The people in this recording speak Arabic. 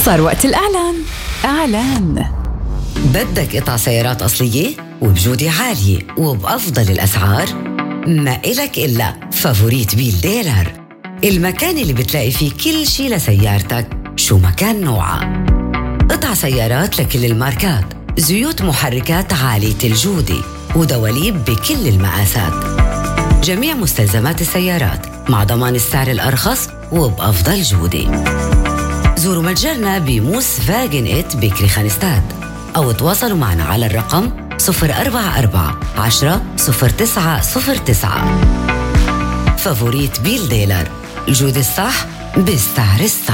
صار وقت الإعلان. إعلان. بدك قطع سيارات أصلية وبجودة عالية وبأفضل الأسعار؟ ما إلك إلا فافوريت بيل ديلر، المكان اللي بتلاقي فيه كل شي لسيارتك شو ما كان نوعها. قطع سيارات لكل الماركات، زيوت محركات عالية الجودة ودواليب بكل المقاسات، جميع مستلزمات السيارات مع ضمان السعر الأرخص وبأفضل جودة. زوروا متجرنا بموس فاجن إت بكري خانستاد أو تواصلوا معنا على الرقم 044 10 0909. فافوريت بيل ديلر، الجودة الصح بالسعر الصح.